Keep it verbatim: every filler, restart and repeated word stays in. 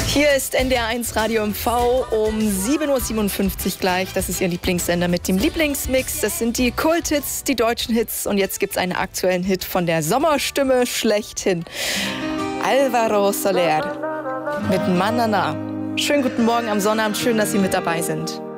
Hier ist N D R eins Radio M V um sieben Uhr siebenundfünfzig gleich. Das ist Ihr Lieblingssender mit dem Lieblingsmix. Das sind die Kulthits, die deutschen Hits. Und jetzt gibt es einen aktuellen Hit von der Sommerstimme schlechthin. Alvaro Soler mit Manana. Schönen guten Morgen am Sonnabend. Schön, dass Sie mit dabei sind.